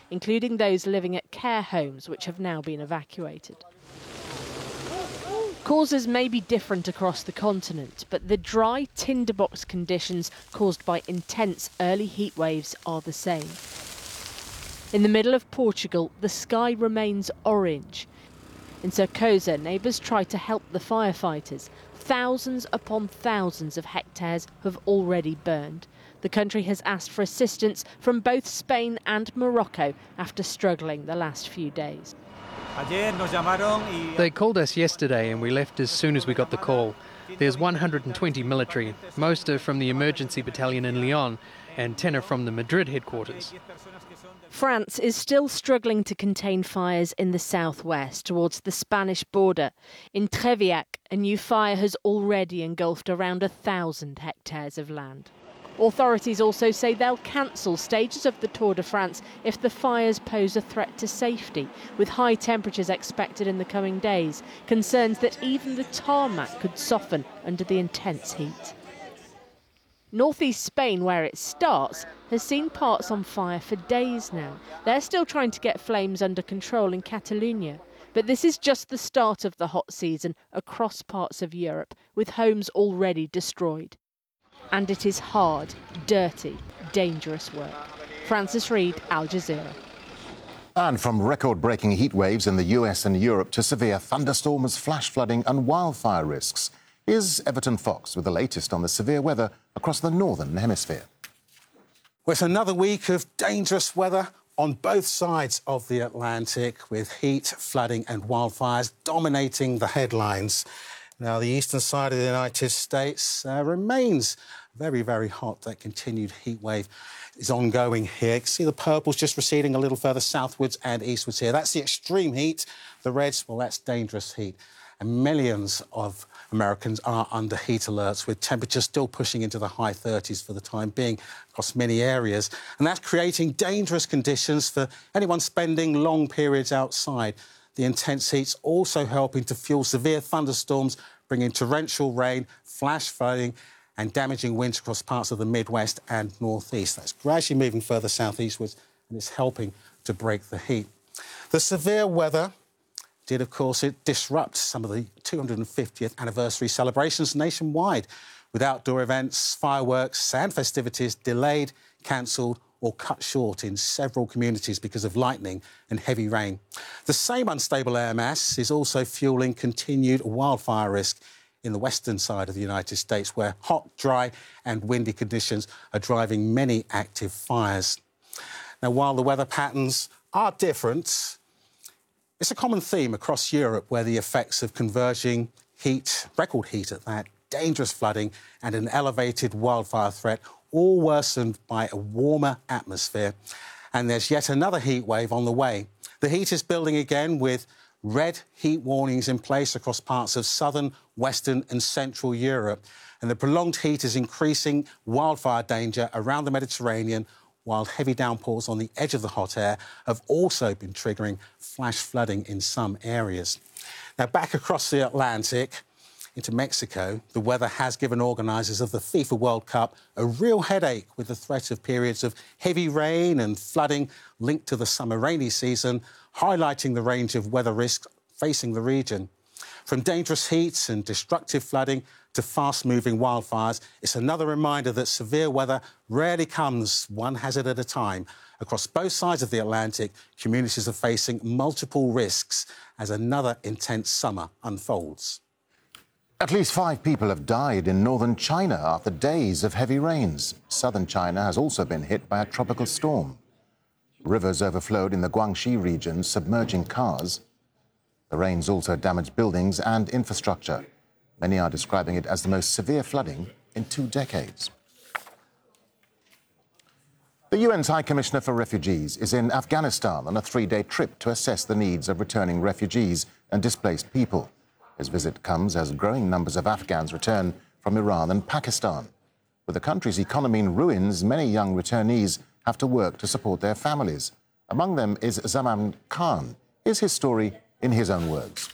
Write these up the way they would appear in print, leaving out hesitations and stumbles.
including those living at care homes, which have now been evacuated. Causes may be different across the continent, but the dry tinderbox conditions caused by intense early heat waves are the same. In the middle of Portugal, the sky remains orange. In Cercosa, neighbours try to help the firefighters. Thousands upon thousands of hectares have already burned. The country has asked for assistance from both Spain and Morocco after struggling the last few days. They called us yesterday and we left as soon as we got the call. There's 120 military. Most are from the emergency battalion in Lyon and 10 are from the Madrid headquarters. France is still struggling to contain fires in the southwest towards the Spanish border. In Treviac, a new fire has already engulfed around 1,000 hectares of land. Authorities also say they'll cancel stages of the Tour de France if the fires pose a threat to safety, with high temperatures expected in the coming days, concerns that even the tarmac could soften under the intense heat. Northeast Spain, where it starts, has seen parts on fire for days now. They're still trying to get flames under control in Catalonia. But this is just the start of the hot season across parts of Europe, with homes already destroyed. And it is hard, dirty, dangerous work. Francis Reid, Al Jazeera. And from record-breaking heat waves in the US and Europe to severe thunderstorms, flash flooding and wildfire risks, here's Everton Fox with the latest on the severe weather across the northern hemisphere. Well, it's another week of dangerous weather on both sides of the Atlantic, with heat, flooding and wildfires dominating the headlines. Now, the eastern side of the United States remains very, very hot. That continued heat wave is ongoing here. You can see the purple's just receding a little further southwards and eastwards here. That's the extreme heat. The reds, well, that's dangerous heat. And millions of Americans are under heat alerts, with temperatures still pushing into the high 30s for the time being across many areas. And that's creating dangerous conditions for anyone spending long periods outside. The intense heat's also helping to fuel severe thunderstorms, bringing torrential rain, flash flooding and damaging winds across parts of the Midwest and Northeast. That's gradually moving further southeastwards and it's helping to break the heat. The severe weather did, of course, disrupt some of the 250th anniversary celebrations nationwide, with outdoor events, fireworks and festivities delayed, cancelled or cut short in several communities because of lightning and heavy rain. The same unstable air mass is also fuelling continued wildfire risk in the western side of the United States, where hot, dry and windy conditions are driving many active fires. Now, while the weather patterns are different, it's a common theme across Europe, where the effects of converging heat, record heat at that, dangerous flooding and an elevated wildfire threat, all worsened by a warmer atmosphere. And there's yet another heat wave on the way. The heat is building again, with red heat warnings in place across parts of southern, western and central Europe. And the prolonged heat is increasing wildfire danger around the Mediterranean, while heavy downpours on the edge of the hot air have also been triggering flash flooding in some areas. Now, back across the Atlantic into Mexico, the weather has given organisers of the FIFA World Cup a real headache, with the threat of periods of heavy rain and flooding linked to the summer rainy season, highlighting the range of weather risks facing the region. From dangerous heat and destructive flooding to fast-moving wildfires, it's another reminder that severe weather rarely comes one hazard at a time. Across both sides of the Atlantic, communities are facing multiple risks as another intense summer unfolds. At least 5 people have died in northern China after days of heavy rains. Southern China has also been hit by a tropical storm. Rivers overflowed in the Guangxi region, submerging cars. The rains also damaged buildings and infrastructure. Many are describing it as the most severe flooding in 2 decades. The UN's High Commissioner for Refugees is in Afghanistan on a 3-day trip to assess the needs of returning refugees and displaced people. His visit comes as growing numbers of Afghans return from Iran and Pakistan. With the country's economy in ruins, many young returnees have to work to support their families. Among them is Zaman Khan. Here's his story in his own words.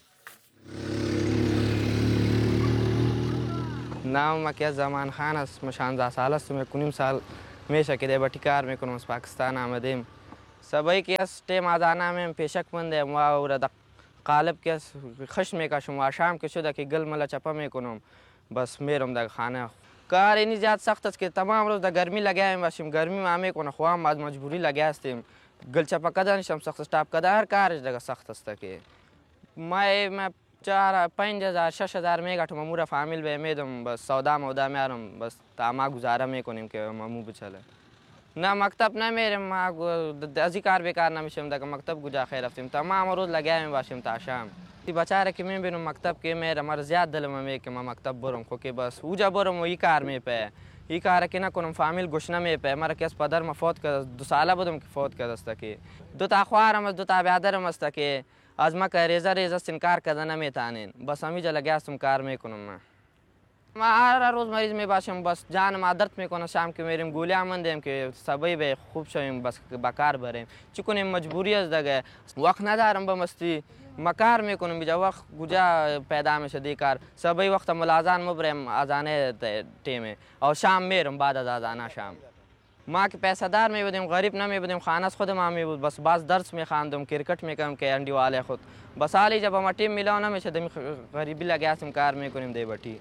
نام که زمان خان است، 16 سال است. من 9 سال میشه که در کار میکنم. از پاکستان آمدیم. सबाई के टेम आजाना में पेशकमंद है और कालब के खश में का शुमा शाम के शुदा की गल मला चपा में कोनम बस मेरम दा खाना कार इनी ज्यादा सख्त के तमाम रोज दा गर्मी लगा है बस गर्मी में आमे कोन ख्वा मजबूरी लगा है गल चपा कदा निशम सख्त स्टाफ कदा हर कार जगह सख्त के मैं 4,000-5,000-6,000 में गाठ ममूरा फामिल बे मेदम बस सौदा मौदा में आरम बस तामा गुजारा में कोनिम के ममू बचले ना मकतब ना मेरे माँ अधिकार बेकार ना मिशम दा मकतब गुजा खैर अफ्तिम तमाम रोज लगा है बाशिम ताशाम ती बचा रखे मैं बिनु मकतब के मेरा मर ज्यादा दिल में के मकतब बरम को के बस उजा बरम ई कार में पे ई कार के ना कोन फामिल गोशना में पे मर केस पदर में फौत कर दुसाला बदम की फौत कर दस्ता के दो ताख्वार हम दो ताबेदर मस्त के आजमा का रेजा इनकार करना में ताने बस हम ही जला गया तुम कार में कोन मैं हर रोज मरीज में बाशम बस जान मादरत में कोन शाम के मेरे गोलियां मन देम के सबई बे खूब शम बस बकार भरे चुकुन मजबूरी जगह वक्त ना दारम मस्ती मकार में कोन बिजा वक्त गुजा पैदा में शदीकार सबई वक्त मुलाजान मुबरम आजाने टेम और शाम में बाद आजाना शाम माँ के पैसादार में बदम गरीब ना में बदम खानस खुद माँ में बस बास दर्स में खान दम क्रिकेट में कम के अंडी वाले खुद बस आली जब हम टीम मिला ना में शदम गरीबी लगा कार में कोन दे बटी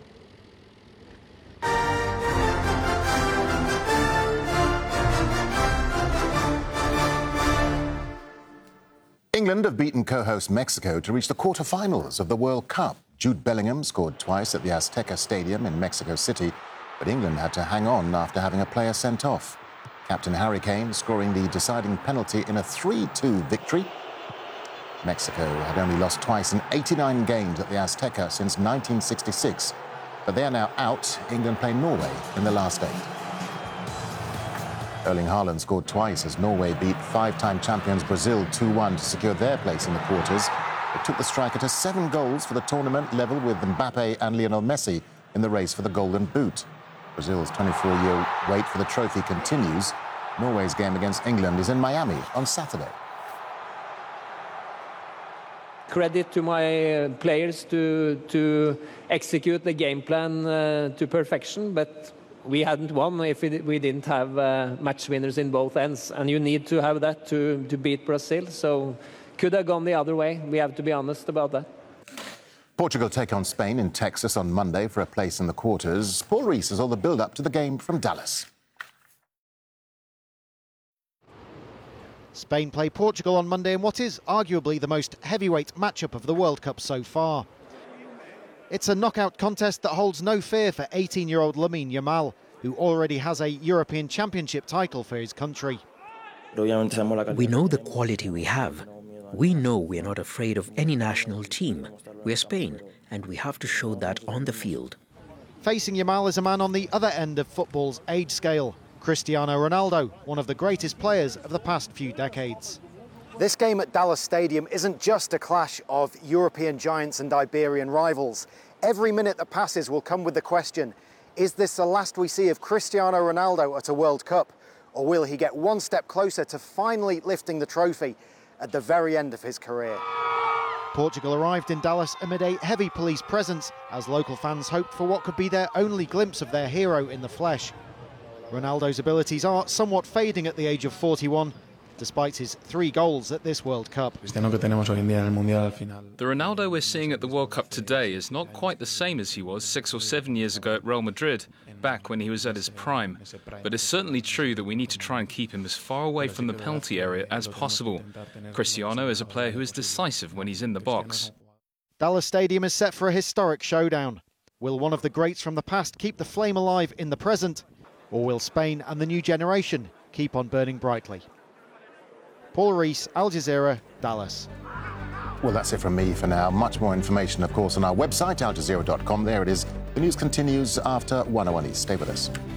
England have beaten co-host Mexico to reach the quarter-finals of the World Cup. Jude Bellingham scored twice at the Azteca Stadium in Mexico City, but England had to hang on after having a player sent off. Captain Harry Kane scoring the deciding penalty in a 3-2 victory. Mexico had only lost twice in 89 games at the Azteca since 1966, but they are now out. England play Norway in the last 8. Erling Haaland scored twice as Norway beat five-time champions Brazil 2-1 to secure their place in the quarters. It took the striker to 7 goals for the tournament, level with Mbappe and Lionel Messi in the race for the Golden Boot. Brazil's 24-year wait for the trophy continues. Norway's game against England is in Miami on Saturday. Credit to my players to execute the game plan to perfection, but we hadn't won if we didn't have match winners in both ends, and you need to have that to beat Brazil. So could have gone the other way. We have to be honest about that. Portugal take on Spain in Texas on Monday for a place in the quarters. Paul Rees has all the build-up to the game from Dallas. Spain play Portugal on Monday in what is arguably the most heavyweight matchup of the World Cup so far. It's a knockout contest that holds no fear for 18-year-old Lamine Yamal, who already has a European Championship title for his country. We know the quality we have. We know we're not afraid of any national team. We're Spain, and we have to show that on the field. Facing Yamal is a man on the other end of football's age scale, Cristiano Ronaldo, one of the greatest players of the past few decades. This game at Dallas Stadium isn't just a clash of European giants and Iberian rivals. Every minute that passes will come with the question, is this the last we see of Cristiano Ronaldo at a World Cup? Or will he get one step closer to finally lifting the trophy at the very end of his career? Portugal arrived in Dallas amid a heavy police presence as local fans hoped for what could be their only glimpse of their hero in the flesh. Ronaldo's abilities are somewhat fading at the age of 41, despite his 3 goals at this World Cup. The Ronaldo we're seeing at the World Cup today is not quite the same as he was 6 or 7 years ago at Real Madrid, back when he was at his prime. But it's certainly true that we need to try and keep him as far away from the penalty area as possible. Cristiano is a player who is decisive when he's in the box. Dallas Stadium is set for a historic showdown. Will one of the greats from the past keep the flame alive in the present? Or will Spain and the new generation keep on burning brightly? Paul Rees, Al Jazeera, Dallas. Well, that's it from me for now. Much more information, of course, on our website, aljazeera.com. There it is. The news continues after 101 East. Stay with us.